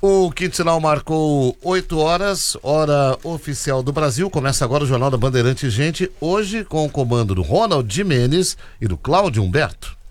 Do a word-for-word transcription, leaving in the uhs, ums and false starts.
O quinto sinal marcou oito horas, hora oficial do Brasil. Começa agora o Jornal da Bandeirantes, gente, hoje com o comando do Ronald Jimenez e do Cláudio Humberto.